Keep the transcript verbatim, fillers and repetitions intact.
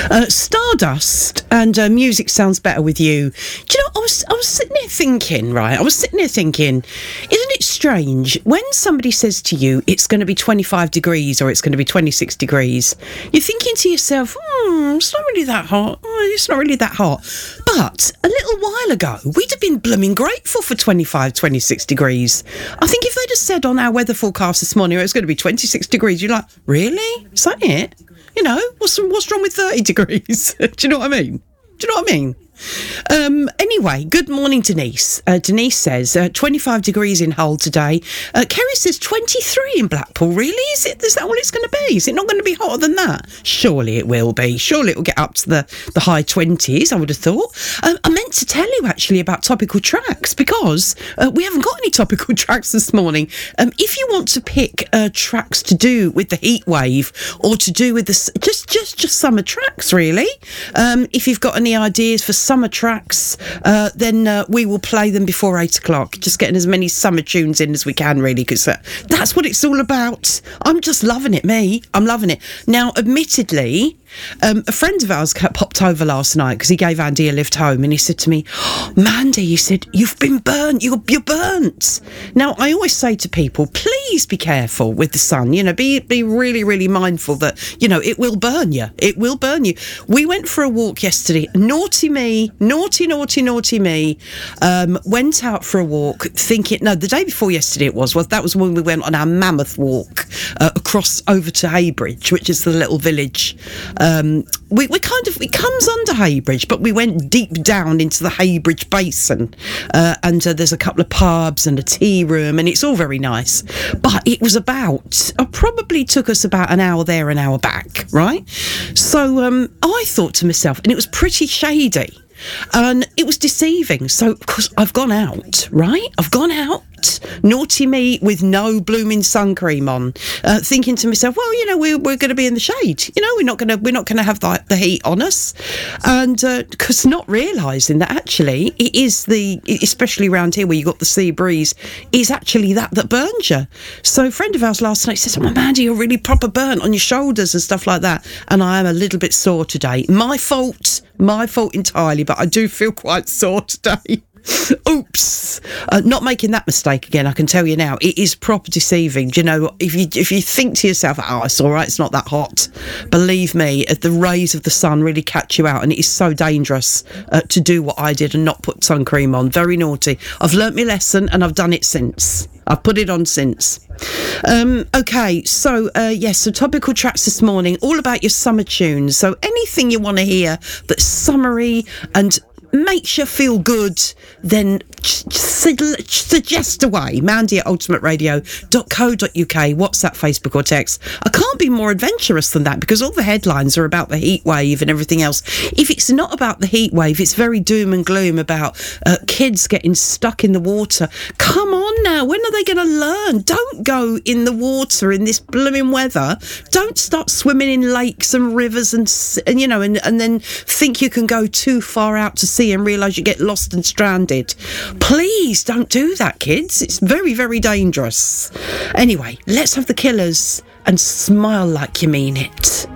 Uh, Stardust and uh, Music Sounds Better With You. Do you know, I was, I was sitting there thinking, right, I was sitting there thinking, isn't it strange when somebody says to you it's going to be twenty-five degrees or it's going to be twenty-six degrees, you're thinking to yourself, hmm, it's not really that hot, oh, it's not really that hot. But a little while ago, we'd have been blooming grateful for twenty-five, twenty-six degrees. I think if they'd have said on our weather forecast this morning, oh, it's going to be twenty-six degrees, you're like, really? Is that it? You know, what's what's wrong with thirty degrees? Do you know what I mean? Do you know what I mean? Um, anyway, good morning, Denise. Uh, Denise says uh, twenty-five degrees in Hull today. Uh, Kerry says twenty-three in Blackpool. Really? Is it? Is that all it's going to be? Is it not going to be hotter than that? Surely it will be. Surely it will get up to the, the high twenties, I would have thought. Um, I meant to tell you actually about topical tracks because uh, we haven't got any topical tracks this morning. Um, if you want to pick uh, tracks to do with the heat wave or to do with the just just just summer tracks, really. Um, if you've got any ideas for summer tracks, uh, then uh, we will play them before eight o'clock. Just getting as many summer tunes in as we can, really, because uh, that's what it's all about. I'm just loving it, me. I'm loving it. Now, admittedly, um, a friend of ours popped over last night because he gave Andy a lift home, and he said to me, oh, Mandy, he said, you've been burnt. You're, you're burnt. Now, I always say to people, please be careful with the sun. You know, be be really, really mindful that, you know, it will burn you. It will burn you. We went for a walk yesterday. Naughty me. Naughty, naughty, naughty me. Um, went out for a walk thinking, no, the day before yesterday it was, was that was when we went on our mammoth walk uh, across over to Heybridge, which is the little village. Um, we, we kind of, it comes under Heybridge, but we went deep down into the Heybridge Basin. Uh, and uh, there's a couple of pubs and a tea room, and it's all very nice. But it was about, it probably took us about an hour there, an hour back, right? So um, I thought to myself, and it was pretty shady. And it was deceiving. So, of course, I've gone out, right? I've gone out, naughty me, with no blooming sun cream on, uh, thinking to myself, well, you know, we're we're going to be in the shade. You know, we're not going to we're not going to have the, the heat on us, and because uh, not realising that actually it is the, especially around here where you got the sea breeze, is actually that that burns you. So, a friend of ours last night says, "Oh, Mandy, you're really proper burnt on your shoulders and stuff like that," and I am a little bit sore today. My fault. My fault entirely, but I do feel quite sore today. Oops. Uh, not making that mistake again, I can tell you now. It is proper deceiving. Do you know, if you if you think to yourself, oh, it's all right, it's not that hot, believe me, the rays of the sun really catch you out, and it is so dangerous uh, to do what I did and not put sun cream on. Very naughty. I've learnt my lesson and I've done it since. I've put it on since. Um, okay, so uh, yes, so topical tracks this morning, all about your summer tunes. So anything you want to hear that's summery and makes you feel good, then su- suggest away. Mandy at ultimate radio dot co dot uk, WhatsApp, Facebook or text. I can't be more adventurous than that because all the headlines are about the heat wave and everything else. If it's not about the heat wave, it's very doom and gloom about uh, kids getting stuck in the water. Come on now, when are they going to learn? Don't go in the water in this blooming weather. Don't start swimming in lakes and rivers and, and you know, and, and then think you can go too far out to sea and realise you get lost and stranded. Please don't do that, kids. It's very, very dangerous. Anyway, let's have the Killers and Smile Like You Mean It.